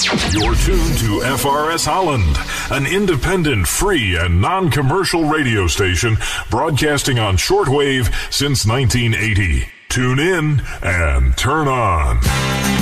You're tuned to FRS Holland, an independent, free, and non-commercial radio station broadcasting on shortwave since 1980. Tune in and turn on.